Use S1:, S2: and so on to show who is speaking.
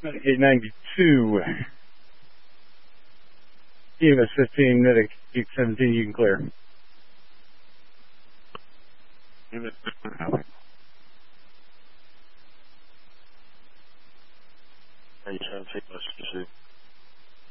S1: Medicaid 92. EMS 15, Medicaid 17, you can clear.
S2: Are you trying to take us to